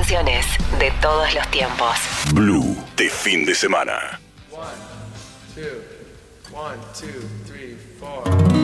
canciones de todos los tiempos. Blue de fin de semana. 1, 2, 1, 2, 3, 4.